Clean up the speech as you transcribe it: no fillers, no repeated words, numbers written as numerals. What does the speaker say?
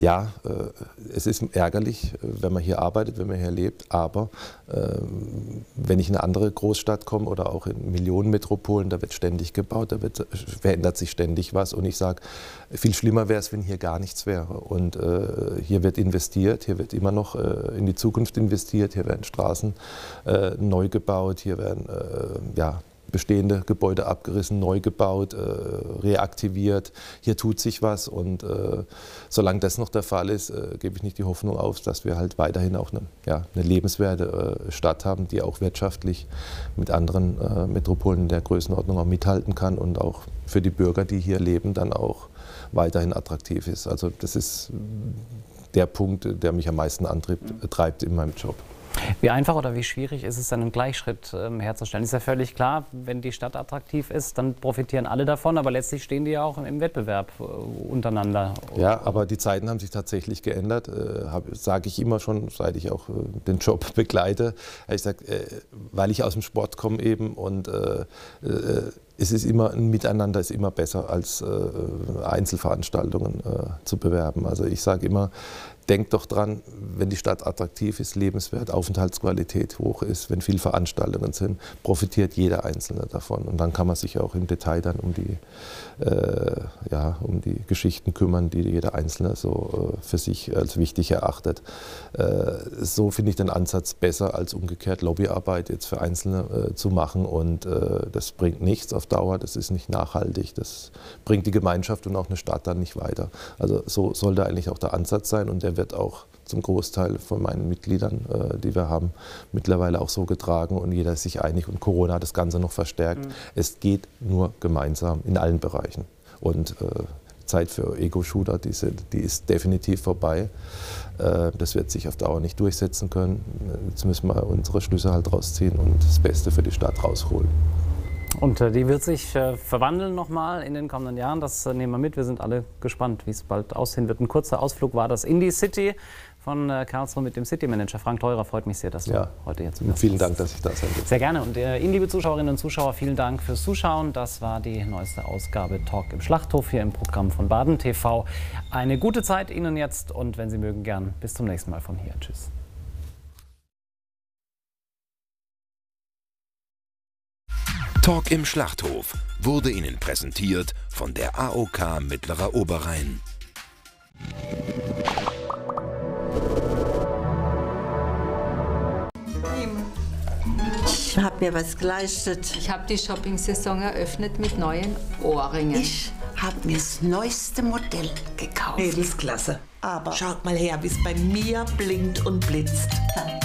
Ja, es ist ärgerlich, wenn man hier arbeitet, wenn man hier lebt, aber wenn ich in eine andere Großstadt komme oder auch in Millionenmetropolen, da wird ständig gebaut, verändert sich ständig was und ich sage, viel schlimmer wäre es, wenn hier gar nichts wäre und hier wird investiert, hier wird immer noch in die Zukunft investiert, hier werden Straßen neu gebaut, hier werden bestehende Gebäude abgerissen, neu gebaut, reaktiviert. Hier tut sich was und solange das noch der Fall ist, gebe ich nicht die Hoffnung auf, dass wir halt weiterhin auch eine lebenswerte Stadt haben, die auch wirtschaftlich mit anderen Metropolen der Größenordnung auch mithalten kann und auch für die Bürger, die hier leben, dann auch weiterhin attraktiv ist. Also das ist der Punkt, der mich am meisten treibt in meinem Job. Wie einfach oder wie schwierig ist es dann, einen Gleichschritt herzustellen? Ist ja völlig klar, wenn die Stadt attraktiv ist, dann profitieren alle davon, aber letztlich stehen die ja auch im Wettbewerb untereinander. Ja, aber die Zeiten haben sich tatsächlich geändert, sage ich immer schon, seit ich auch den Job begleite. Ich sage, weil ich aus dem Sport komme eben und es ist immer, ein Miteinander ist immer besser als Einzelveranstaltungen zu bewerben. Also ich sage immer, denkt doch dran, wenn die Stadt attraktiv ist, lebenswert, Aufenthaltsqualität hoch ist, wenn viele Veranstaltungen sind, profitiert jeder Einzelne davon. Und dann kann man sich auch im Detail dann um die Geschichten kümmern, die jeder Einzelne so für sich als wichtig erachtet. So finde ich den Ansatz besser, als umgekehrt Lobbyarbeit jetzt für Einzelne zu machen. Und das bringt nichts auf Dauer, das ist nicht nachhaltig, das bringt die Gemeinschaft und auch eine Stadt dann nicht weiter. Also so sollte eigentlich auch der Ansatz sein und der wird auch zum Großteil von meinen Mitgliedern, die wir haben, mittlerweile auch so getragen und jeder ist sich einig und Corona hat das Ganze noch verstärkt. Es geht nur gemeinsam in allen Bereichen und die Zeit für Ego-Shooter, die ist definitiv vorbei. Das wird sich auf Dauer nicht durchsetzen können. Jetzt müssen wir unsere Schlüsse halt rausziehen und das Beste für die Stadt rausholen. Und die wird sich verwandeln nochmal in den kommenden Jahren. Das nehmen wir mit. Wir sind alle gespannt, wie es bald aussehen wird. Ein kurzer Ausflug war das in die City von Karlsruhe mit dem City-Manager Frank Theurer. Freut mich sehr, dass du heute hier zu Gast bist. Vielen Dank, dass ich da sein durfte. Sehr gerne. Und Ihnen, liebe Zuschauerinnen und Zuschauer, vielen Dank fürs Zuschauen. Das war die neueste Ausgabe Talk im Schlachthof hier im Programm von Baden TV. Eine gute Zeit Ihnen jetzt und wenn Sie mögen, gern bis zum nächsten Mal von hier. Tschüss. Talk im Schlachthof wurde Ihnen präsentiert von der AOK Mittlerer Oberrhein. Ich habe mir was geleistet. Ich habe die Shopping-Saison eröffnet mit neuen Ohrringen. Ich habe mir das neueste Modell gekauft. Mädelsklasse. Aber Schaut mal her, wie es bei mir blinkt und blitzt.